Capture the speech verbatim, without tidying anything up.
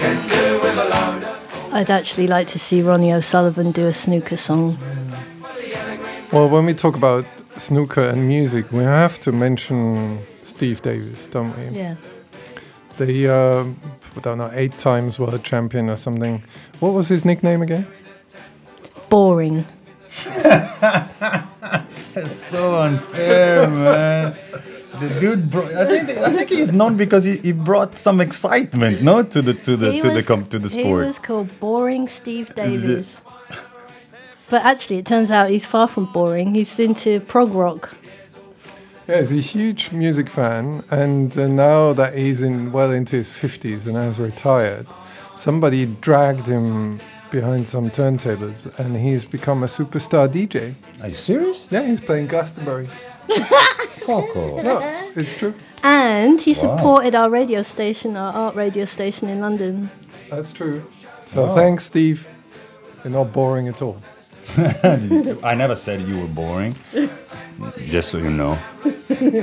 I'd actually like to see Ronnie O'Sullivan do a snooker song. Well, when we talk about snooker and music, we have to mention Steve Davis, don't we? Yeah. The, uh, I don't know, eight times world champion or something. What was his nickname again? Boring. It's so unfair, man. The dude, bro- I think I think he's known because he, he brought some excitement, no, to the to the He to the was- com- to the He sport. was called Boring Steve Davis. But actually, it turns out he's far from boring. He's into prog rock. Yeah, he's a huge music fan, and uh, now that he's in well into his fifties and has retired, somebody dragged him behind some turntables, and he's become a superstar D J. Are you serious? Yeah, he's playing Glastonbury. Fuck off. No, it's true. And he Wow. supported our radio station, our art radio station in London. That's true. So Wow. thanks, Steve. You're not boring at all. I never said you were boring. Just so you know.